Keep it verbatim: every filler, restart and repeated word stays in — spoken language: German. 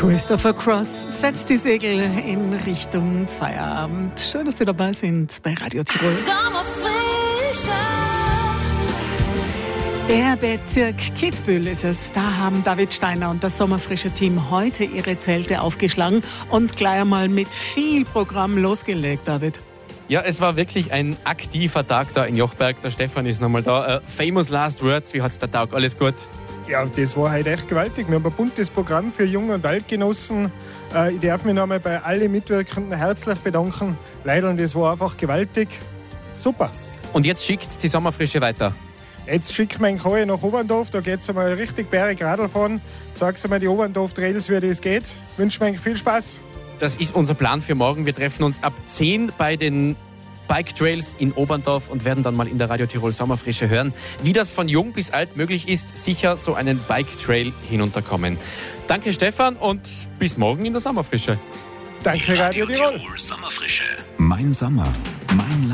Christopher Cross setzt die Segel in Richtung Feierabend. Schön, dass Sie dabei sind bei Radio Tirol. Der Bezirk Kitzbühel ist es. Da haben David Steiner und das sommerfrische Team heute ihre Zelte aufgeschlagen und gleich einmal mit viel Programm losgelegt, David. Ja, es war wirklich ein aktiver Tag da in Jochberg. Der Stefan ist nochmal da. Uh, famous last words, wie hat's der Tag? Alles gut? Ja, das war heute echt gewaltig. Wir haben ein buntes Programm für Jung- und Altgenossen. Ich darf mich nochmal bei allen Mitwirkenden herzlich bedanken. Leider, das war einfach gewaltig. Super. Und jetzt schickt die Sommerfrische weiter. Jetzt schicken wir einen Kohl nach Oberndorf. Da geht es einmal richtig bergig Radl fahren. Sagst du mal die Oberndorf-Trails, wie das geht. Wünschen wir viel Spaß. Das ist unser Plan für morgen. Wir treffen uns ab zehn bei den Bike Trails in Oberndorf und werden dann mal in der Radio Tirol Sommerfrische hören, wie das von jung bis alt möglich ist, sicher so einen Bike Trail hinunterkommen. Danke Stefan und bis morgen in der Sommerfrische. Danke Radio Tirol. Sommerfrische. Mein Sommer, mein